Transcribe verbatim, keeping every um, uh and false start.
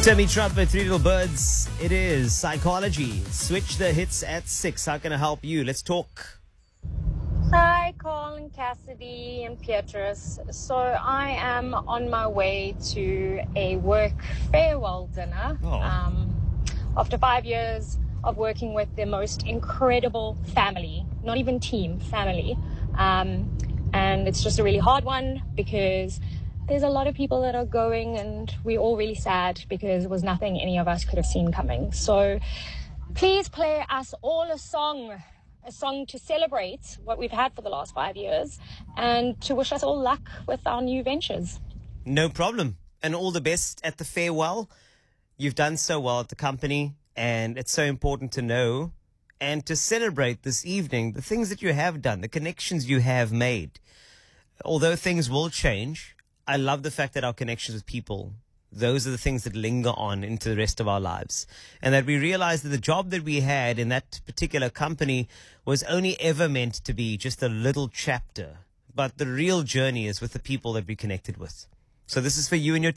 Timmy Trumpet, Three Little Birds. It is Psychology. Switch the hits at six. How can I help you? Let's talk. Hi, Colin, Cassidy, and Petrus. So I am on my way to a work farewell dinner. Oh. Um, after five years of working with the most incredible family, not even team, family. Um, and it's just a really hard one because there's a lot of people that are going and we're all really sad because it was nothing any of us could have seen coming. So please play us all a song, a song to celebrate what we've had for the last five years and to wish us all luck with our new ventures. No problem. And all the best at the farewell. You've done so well at the company, and it's so important to know and to celebrate this evening the things that you have done, the connections you have made. Although things will change, I love the fact that our connections with people, those are the things that linger on into the rest of our lives. And that we realize that the job that we had in that particular company was only ever meant to be just a little chapter. But the real journey is with the people that we connected with. So this is for you and your